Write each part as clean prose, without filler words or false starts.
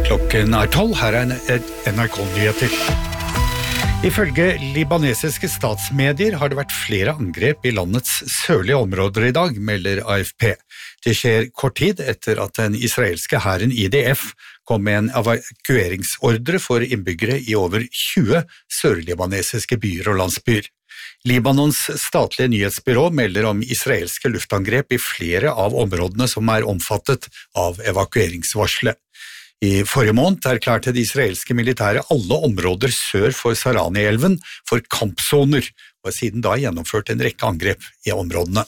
Klokken 12, her NRK-nyheter. Ifølge libanesiske statsmedier har det vært flere angrep i landets sørlige områder i dag, melder AFP. Det skjer kort tid etter at den israelske hæren IDF kom med en evakueringsordre for innbyggere i over 20 sørlibanesiske byer og landsbyer. Libanons statlige nyhetsbyrå melder om israelske luftangrep i flere av områdene som er omfattet av evakueringsvarselet. I forrige måned erklærte det israelske militæret alle områder sør for Sarani-elven for kampsoner, og har siden da gjennomført en rekke angrep i områdene.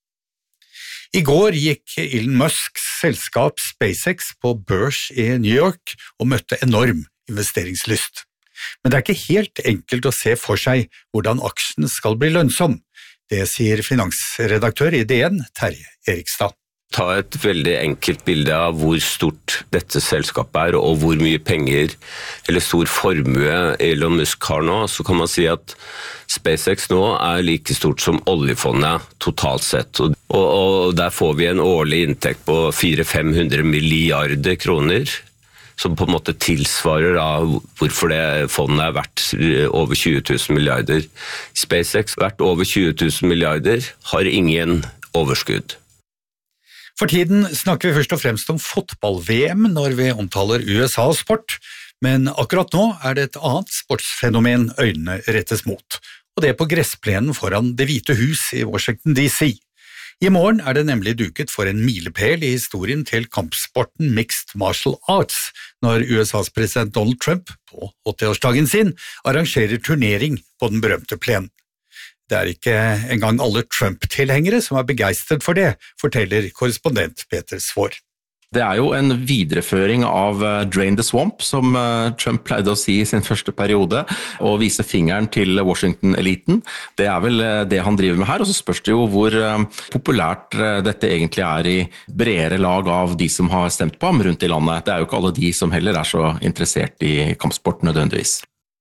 I går gikk Elon Musks selskap SpaceX på børs i New York og møtte enorm investeringslyst. Men det er ikke helt enkelt å se for seg hvordan aksjen skal bli lønnsom. Det sier finansredaktør i DN, Terje Erikstad. Ta et veldig enkelt bilde av hvor stort dette selskapet er, og hvor mye penger eller stor formue Elon Musk har nå, så kan man si at SpaceX nå er like stort som oljefondet totalt sett. Og der får vi en årlig inntekt på 400-500 milliarder kroner, som på en måte tilsvarer av hvorfor det fondet er verdt over 20 000 milliarder. SpaceX verdt over 20 000 milliarder har ingen overskudd. For tiden snakker vi først og fremst om fotball-VM når vi omtaler USA og sport, men akkurat nå er det et annet sportsfenomen øynene rettes mot, og det er på gressplenen foran Det hvite hus i Washington DC. I morgen er det nemlig duket for en milepæl i historien til kampsporten Mixed Martial Arts, når USAs president Donald Trump på 80-årsdagen sin arrangerer turnering på den berømte plenen. Det er ikke engang alle Trump-tilhengere som er begeistret for det, forteller korrespondent Peter Svår. Det er jo en videreføring av Drain the Swamp, som Trump pleide å si i sin første periode, og vise fingeren til Washington-eliten. Det er vel det han driver med her, og så spørs det jo hvor populært dette egentlig er i bredere lag av de som har stemt på ham rundt i landet. Det er jo ikke alle de som heller er så interessert i kampsport nødvendigvis.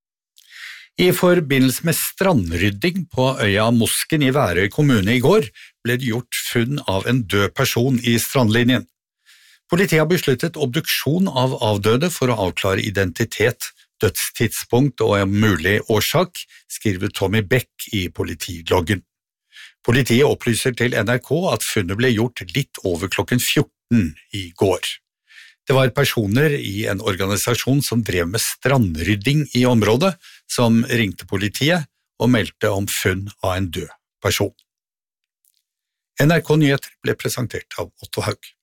I forbindelse med strandrydding på øya Mosken i Værøy kommune i går ble det gjort funn av en død person i strandlinjen. Politiet har besluttet obduksjon av avdøde for å avklare identitet, dødstidspunkt og mulig årsak, skriver Tommy Beck i politiloggen. Politiet opplyser til NRK at funnet ble gjort litt over klokken 14 i går. Det var personer i en organisasjon som drev med strandrydding i området, som ringte politiet og meldte om funn av en død person. NRK Nyheter ble presentert av Otto Haug.